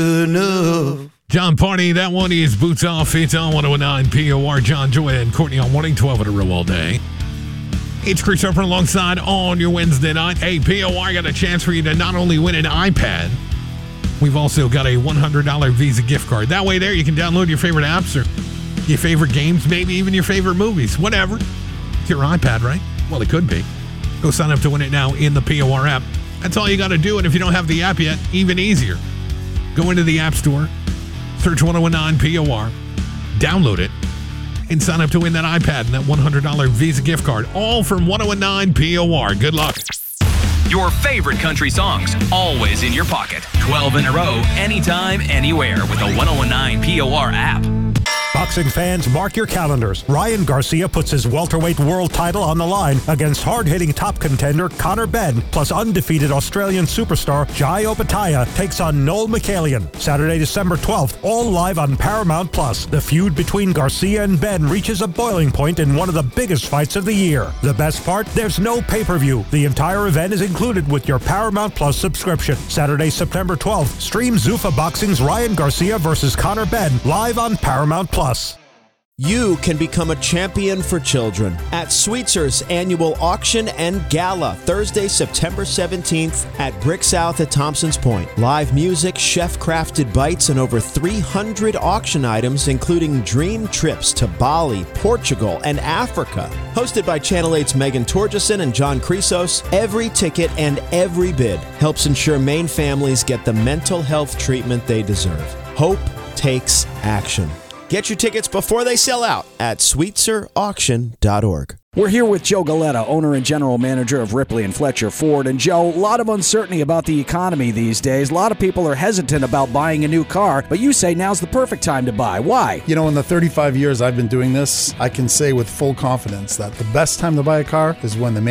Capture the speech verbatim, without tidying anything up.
enough. John Party, that one is Boots Off. It's on one oh nine P O R. John, Joy, and Courtney on Morning twelve at a row all day. It's Chris Harper alongside on your Wednesday night. Hey, P O R got a chance for you to not only win an iPad, we've also got a one hundred dollars Visa gift card. That way there you can download your favorite apps or your favorite games, maybe even your favorite movies, whatever. It's your iPad, right? Well, it could be. Go sign up to win it now in the P O R app. That's all you got to do. And if you don't have the app yet, even easier. Go into the App Store, search one oh nine P O R, download it, and sign up to win that iPad and that one hundred dollars Visa gift card. All from one oh nine P O R. Good luck. Your favorite country songs, always in your pocket. twelve in a row, anytime, anywhere with the one oh nine P O R app. Boxing fans, mark your calendars. Ryan Garcia puts his welterweight world title on the line against hard-hitting top contender Conor Benn, plus undefeated Australian superstar Jai Opetaia takes on Noel McCallion. Saturday, December twelfth, all live on Paramount Plus. The feud between Garcia and Benn reaches a boiling point in one of the biggest fights of the year. The best part? There's no pay-per-view. The entire event is included with your Paramount Plus subscription. Saturday, September twelfth, stream Zuffa Boxing's Ryan Garcia versus Conor Benn live on Paramount Plus. You can become a champion for children at Sweetzer's annual auction and gala, Thursday, September seventeenth at Brick South at Thompson's Point. Live music, chef-crafted bites, and over three hundred auction items, including dream trips to Bali, Portugal, and Africa. Hosted by Channel eight's Megan Torgeson and John Chrysos, every ticket and every bid helps ensure Maine families get the mental health treatment they deserve. Hope takes action. Get your tickets before they sell out at sweetser auction dot org. We're here with Joe Galetta, owner and general manager of Ripley and Fletcher Ford. And Joe, a lot of uncertainty about the economy these days. A lot of people are hesitant about buying a new car, but you say now's the perfect time to buy. Why? You know, in the thirty-five years I've been doing this, I can say with full confidence that the best time to buy a car is when the